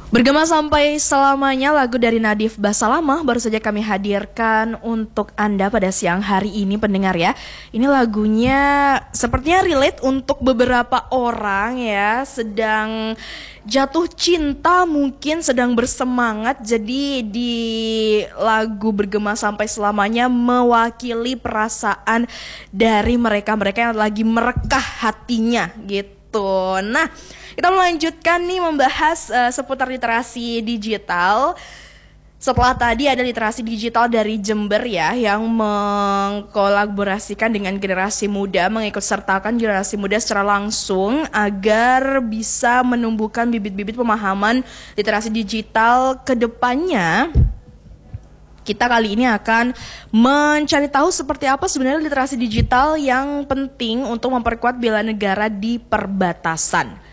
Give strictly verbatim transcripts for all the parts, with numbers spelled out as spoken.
Bergema sampai selamanya, lagu dari Nadif Basalamah baru saja kami hadirkan untuk Anda pada siang hari ini, pendengar ya. Ini lagunya sepertinya relate untuk beberapa orang ya, sedang jatuh cinta, mungkin sedang bersemangat. Jadi di lagu Bergema Sampai Selamanya mewakili perasaan dari mereka-mereka yang lagi merekah hatinya gitu. Nah, kita melanjutkan nih membahas uh, seputar literasi digital. Setelah tadi ada literasi digital dari Jember ya, yang mengkolaborasikan dengan generasi muda, mengikut sertakan generasi muda secara langsung agar bisa menumbuhkan bibit-bibit pemahaman literasi digital ke depannya. Kita kali ini akan mencari tahu seperti apa sebenarnya literasi digital yang penting untuk memperkuat bela negara di perbatasan.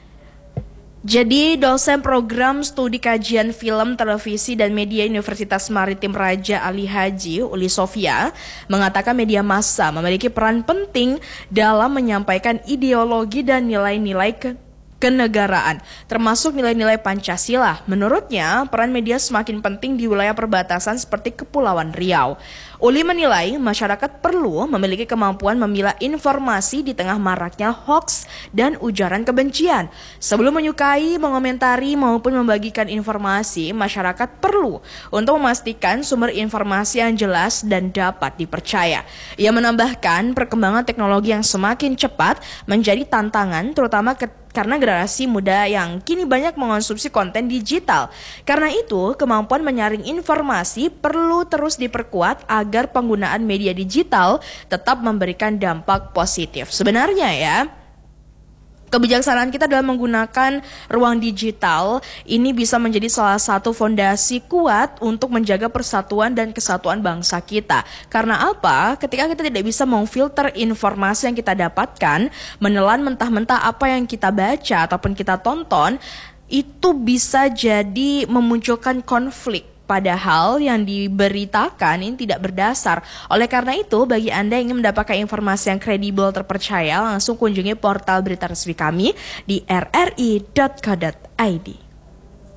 Jadi dosen program studi kajian film, televisi, dan media Universitas Maritim Raja Ali Haji, Uli Sofia, mengatakan media massa memiliki peran penting dalam menyampaikan ideologi dan nilai-nilai ke kenegaraan, termasuk nilai-nilai Pancasila. Menurutnya, peran media semakin penting di wilayah perbatasan seperti Kepulauan Riau. Uli menilai masyarakat perlu memiliki kemampuan memilah informasi di tengah maraknya hoaks dan ujaran kebencian. Sebelum menyukai, mengomentari, maupun membagikan informasi, masyarakat perlu untuk memastikan sumber informasi yang jelas dan dapat dipercaya. Ia menambahkan, perkembangan teknologi yang semakin cepat menjadi tantangan, terutama ketika karena generasi muda yang kini banyak mengonsumsi konten digital. Karena itu, kemampuan menyaring informasi perlu terus diperkuat agar penggunaan media digital tetap memberikan dampak positif. Sebenarnya ya, kebijaksanaan kita dalam menggunakan ruang digital ini bisa menjadi salah satu fondasi kuat untuk menjaga persatuan dan kesatuan bangsa kita. Karena apa? Ketika kita tidak bisa memfilter informasi yang kita dapatkan, menelan mentah-mentah apa yang kita baca ataupun kita tonton, itu bisa jadi memunculkan konflik. Padahal yang diberitakan ini tidak berdasar. Oleh karena itu, bagi Anda yang ingin mendapatkan informasi yang kredibel terpercaya, langsung kunjungi portal berita resmi kami di r r i dot co dot i d.